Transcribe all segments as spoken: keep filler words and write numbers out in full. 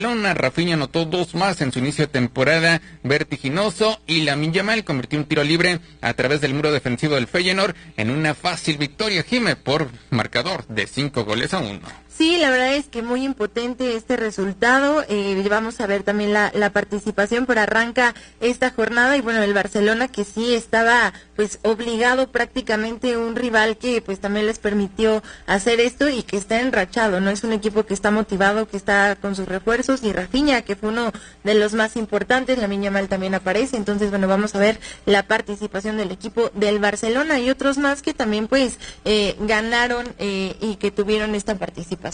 Barcelona. Rafinha anotó dos más en su inicio de temporada vertiginoso y Lamine Yamal convirtió un tiro libre a través del muro defensivo del Feyenoord en una fácil victoria, Jime, por marcador de cinco goles a uno. Sí, la verdad es que muy impotente este resultado. Eh, vamos a ver también la, la participación, pero arranca esta jornada y bueno, el Barcelona que sí estaba pues obligado, prácticamente un rival que pues también les permitió hacer esto y que está enrachado, ¿no? Es un equipo que está motivado, que está con sus refuerzos, y Rafinha, que fue uno de los más importantes, Lamine Yamal también aparece. Entonces bueno, vamos a ver la participación del equipo del Barcelona y otros más que también pues eh, ganaron eh, y que tuvieron esta participación.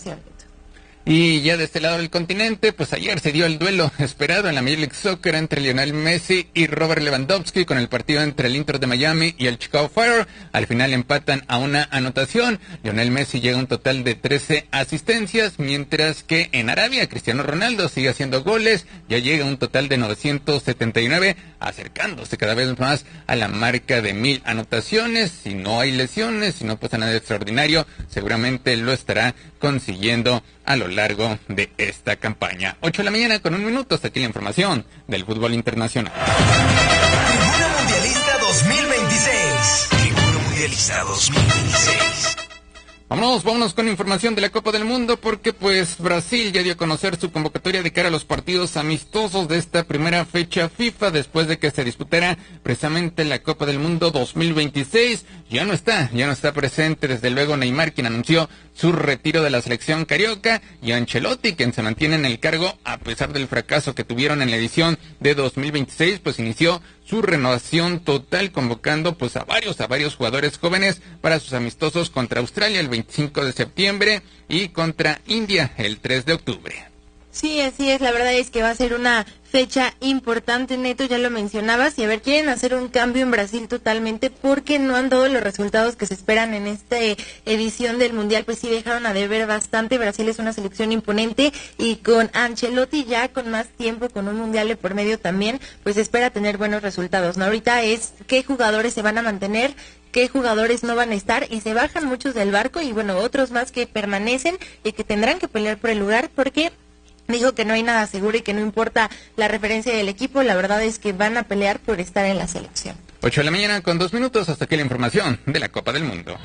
Y ya de este lado del continente, pues ayer se dio el duelo esperado en la Major League Soccer entre Lionel Messi y Robert Lewandowski, con el partido entre el Inter de Miami y el Chicago Fire. Al final empatan a una anotación. Lionel Messi llega a un total de trece asistencias, mientras que en Arabia Cristiano Ronaldo sigue haciendo goles, ya llega a un total de novecientos setenta y nueve, acercándose cada vez más a la marca de mil anotaciones. Si no hay lesiones, si no pasa nada extraordinario, seguramente lo estará consiguiendo a lo largo de esta campaña. ocho de la mañana con un minuto, hasta aquí la información del fútbol internacional. Tribuna Mundialista dos mil veintiséis. Tribuna Mundialista dos mil veintiséis. Vámonos, vámonos con información de la Copa del Mundo, porque pues Brasil ya dio a conocer su convocatoria de cara a los partidos amistosos de esta primera fecha FIFA, después de que se disputara precisamente la Copa del Mundo dos mil veintiséis. Ya no está, ya no está presente desde luego Neymar, quien anunció su retiro de la selección carioca, y Ancelotti, quien se mantiene en el cargo a pesar del fracaso que tuvieron en la edición de dos mil veintiséis, pues inició su renovación total, convocando pues a varios, a varios jugadores jóvenes para sus amistosos contra Australia el veinticinco de septiembre y contra India el tres de octubre. Sí, así es, la verdad es que va a ser una fecha importante, Neto, ya lo mencionabas, y a ver, quieren hacer un cambio en Brasil totalmente porque no han dado los resultados que se esperan en esta edición del Mundial, pues sí dejaron a deber bastante. Brasil es una selección imponente y con Ancelotti ya con más tiempo, con un Mundial de por medio también, pues espera tener buenos resultados, ¿no? Ahorita es qué jugadores se van a mantener, qué jugadores no van a estar, y se bajan muchos del barco y bueno, otros más que permanecen y que tendrán que pelear por el lugar porque dijo que no hay nada seguro y que no importa la referencia del equipo, la verdad es que van a pelear por estar en la selección. ocho de la mañana con dos minutos, hasta aquí la información de la Copa del Mundo.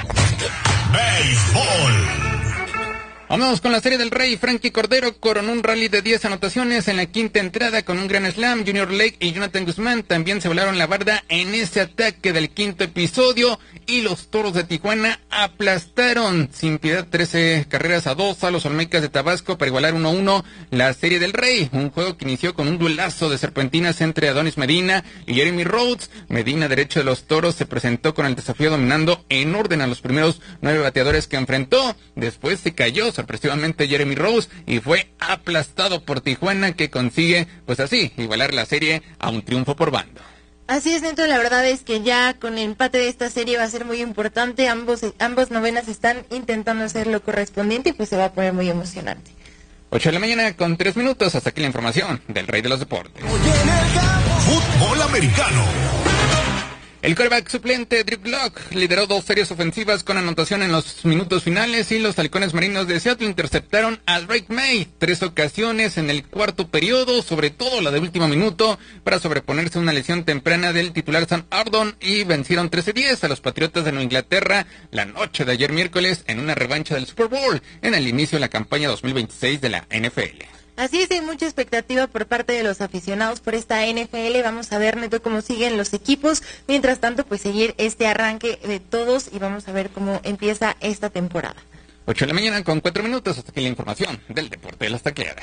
Béisbol. Vamos con la Serie del Rey. Frankie Cordero coronó un rally de diez anotaciones en la quinta entrada con un gran slam. Junior Lake y Jonathan Guzmán también se volaron la barda en ese ataque del quinto episodio, y los Toros de Tijuana aplastaron sin piedad trece carreras a dos a los Olmecas de Tabasco para igualar uno a uno la Serie del Rey. Un juego que inició con un duelazo de serpentinas entre Adonis Medina y Jeremy Rhodes. Medina, derecho de los Toros, se presentó con el desafío dominando en orden a los primeros nueve bateadores que enfrentó. Después se cayó sorpresivamente Jeremy Rhodes y fue aplastado por Tijuana, que consigue pues así igualar la serie a un triunfo por bando. Así es, Neto, la verdad es que ya con el empate de esta serie va a ser muy importante. Ambos, ambas novenas están intentando hacer lo correspondiente y pues se va a poner muy emocionante. ocho de la mañana con tres minutos, hasta aquí la información del Rey de los Deportes. Fútbol americano. El quarterback suplente Drew Lock lideró dos series ofensivas con anotación en los minutos finales, y los halcones marinos de Seattle interceptaron a Drake May tres ocasiones en el cuarto periodo, sobre todo la de último minuto, para sobreponerse a una lesión temprana del titular Sam Ardon, y vencieron trece diez a los Patriotas de Nueva Inglaterra la noche de ayer miércoles en una revancha del Super Bowl en el inicio de la campaña dos mil veintiséis de la N F L. Así es, hay mucha expectativa por parte de los aficionados por esta N F L. Vamos a ver, Neto, cómo siguen los equipos. Mientras tanto, pues seguir este arranque de todos y vamos a ver cómo empieza esta temporada. ocho de la mañana con cuatro minutos, hasta aquí la información del deporte de las tacleadas.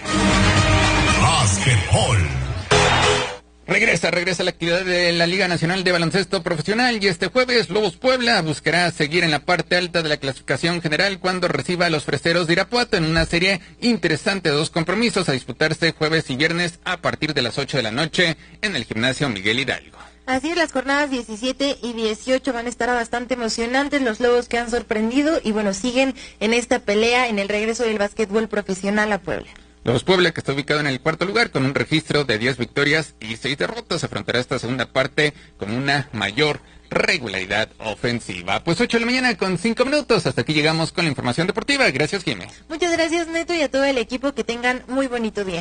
Básquetbol. Regresa, regresa la actividad de la Liga Nacional de Baloncesto Profesional, y este jueves Lobos Puebla buscará seguir en la parte alta de la clasificación general cuando reciba a los Freseros de Irapuato en una serie interesante de dos compromisos a disputarse jueves y viernes a partir de las ocho de la noche en el Gimnasio Miguel Hidalgo. Así es, las jornadas diecisiete y dieciocho van a estar bastante emocionantes, los Lobos que han sorprendido y bueno, siguen en esta pelea en el regreso del básquetbol profesional a Puebla. Los Puebla, que está ubicado en el cuarto lugar con un registro de diez victorias y seis derrotas, afrontará esta segunda parte con una mayor regularidad ofensiva. Pues ocho de la mañana con cinco minutos. Hasta aquí llegamos con la información deportiva. Gracias, Jiménez. Muchas gracias, Neto, y a todo el equipo. Que tengan muy bonito día.